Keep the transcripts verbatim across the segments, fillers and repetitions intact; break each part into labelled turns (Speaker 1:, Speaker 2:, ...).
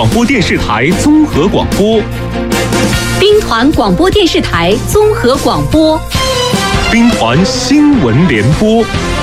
Speaker 1: 广播电视台综合广播，
Speaker 2: 兵团广播电视台综合广播，
Speaker 1: 兵团新闻联播。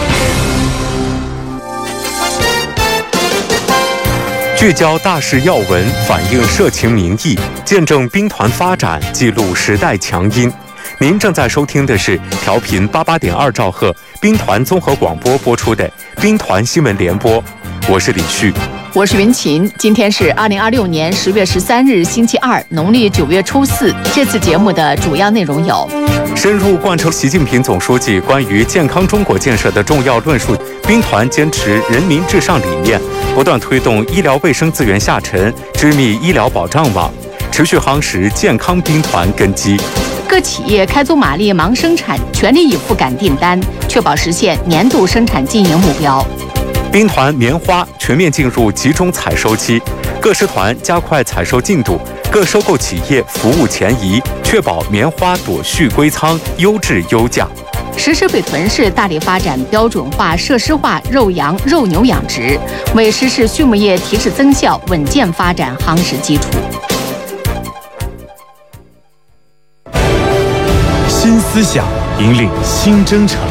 Speaker 1: 聚焦大事要闻，反映社情民意，见证兵团发展，记录时代强音。您正在收听的是调频八八点二兆赫兵团综合广播播出的兵团新闻联播，我是李旭，
Speaker 3: 我是云琴。今天是二零二六年十月十三日，星期二，农历九月初四。这次节目的主要内容有：
Speaker 1: 深入贯彻习近平总书记关于健康中国建设的重要论述，兵团坚持人民至上理念，不断推动医疗卫生资源下沉，织密医疗保障网，持续夯实健康兵团根基。
Speaker 3: 各企业开足马力忙生产，全力以赴赶订单，确保实现年度生产经营目标。
Speaker 1: 兵团棉花全面进入集中采收期，各师团加快采收进度，各收购企业服务前移，确保棉花朵序归仓，优质优价。
Speaker 3: 石狮北屯市大力发展标准化、设施化肉羊、肉牛养殖，为实施畜牧业提质增效、稳健发展夯实基础。
Speaker 1: 新思想引领新征程，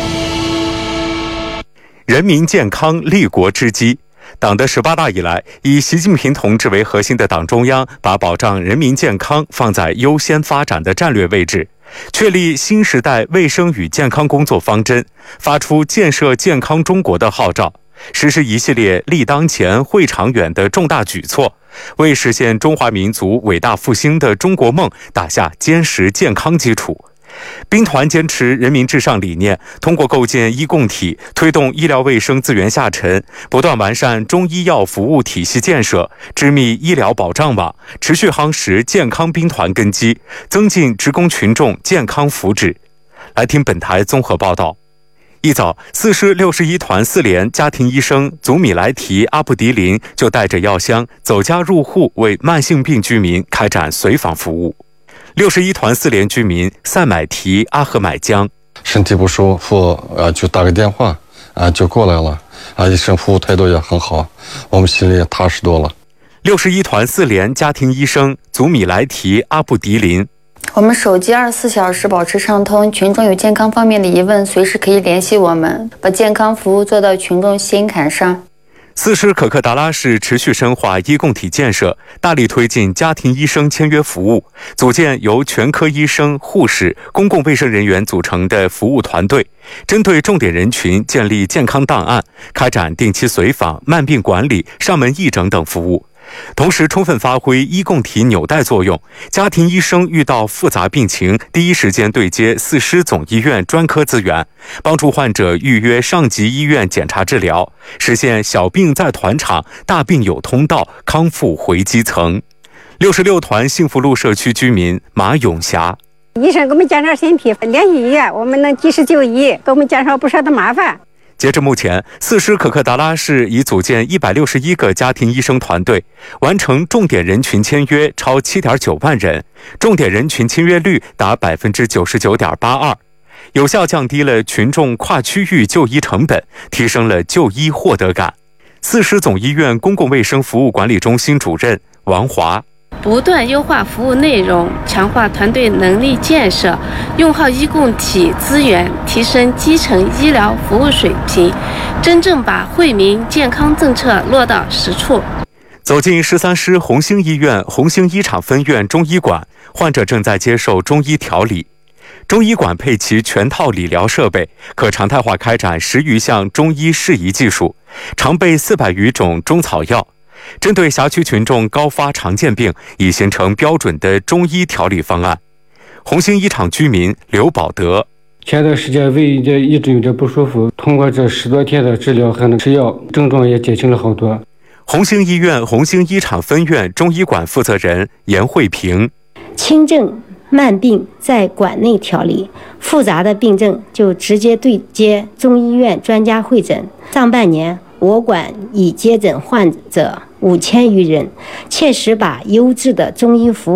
Speaker 1: 人民健康立国之基。党的十八大以来，以习近平同志为核心的党中央把保障人民健康放在优先发展的战略位置，确立新时代卫生与健康工作方针，发出建设健康中国的号召，实施一系列立当前、会长远的重大举措，为实现中华民族伟大复兴的中国梦打下坚实健康基础。兵团坚持人民至上理念，通过构建医共体，推动医疗卫生资源下沉，不断完善中医药服务体系建设，织密医疗保障网，持续夯实健康兵团根基，增进职工群众健康福祉。来听本台综合报道。一早，四师六十一团四连家庭医生祖米莱提阿布迪林就带着药箱走家入户，为慢性病居民开展随访服务。六十一团四连居民赛买提阿赫买江，
Speaker 4: 身体不舒服啊，就打个电话啊，就过来了啊，医生服务态度也很好，我们心里也踏实多了。
Speaker 1: 六十一团四连家庭医生祖米莱提阿布迪林，
Speaker 5: 我们手机二十四小时保持畅通，群众有健康方面的疑问，随时可以联系我们，把健康服务做到群众心坎上。
Speaker 1: 四师可克达拉市持续深化医共体建设，大力推进家庭医生签约服务，组建由全科医生、护士、公共卫生人员组成的服务团队，针对重点人群建立健康档案，开展定期随访、慢病管理、上门义诊等服务。同时充分发挥医共体纽带作用，家庭医生遇到复杂病情，第一时间对接四师总医院专科资源，帮助患者预约上级医院检查治疗，实现小病在团场，大病有通道，康复回基层。六十六团幸福路社区居民马永霞，
Speaker 6: 医生给我们检查身体，联系医院，我们能及时就医，给我们减少不少的麻烦。
Speaker 1: 截至目前，四师可克达拉市已组建一百六十一个家庭医生团队，完成重点人群签约超 七点九万人，重点人群签约率达 百分之九十九点八二， 有效降低了群众跨区域就医成本，提升了就医获得感。四师总医院公共卫生服务管理中心主任王华，
Speaker 7: 不断优化服务内容，强化团队能力建设，用好医共体资源，提升基层医疗服务水平，真正把惠民健康政策落到实处。
Speaker 1: 走进十三师红星医院红星医场分院中医馆，患者正在接受中医调理。中医馆配齐全套理疗设备，可常态化开展十余项中医适宜技术，常备四百余种中草药。针对辖区群众高发常见病，已形成标准的中医调理方案。红星医场居民刘宝德，
Speaker 8: 前段时间胃一直有点不舒服，通过这十多天的治疗还能吃药，症状也减轻了好多。
Speaker 1: 红星医院红星医场分院中医馆负责人严慧平，
Speaker 9: 轻症慢病在馆内调理，复杂的病症就直接对接中医院专家会诊。上半年我馆已接诊患者五千余人，切实把优质的中医服务